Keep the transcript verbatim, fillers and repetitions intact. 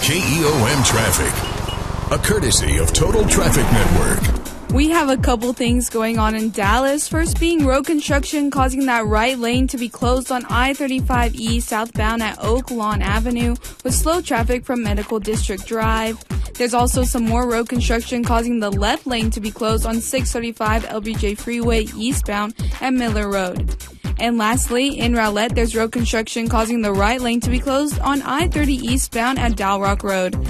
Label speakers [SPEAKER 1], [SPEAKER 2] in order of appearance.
[SPEAKER 1] K E O M traffic, a courtesy of Total Traffic Network.
[SPEAKER 2] We have a couple things going on in Dallas. First being road construction causing that right lane to be closed on I thirty-five E southbound at Oak Lawn Avenue with slow traffic from Medical District Drive. There's also some more road construction causing the left lane to be closed on six thirty-five L B J Freeway eastbound at Miller Road. And lastly, in Rowlett, there's road construction causing the right lane to be closed on I thirty eastbound at Dalrock Road.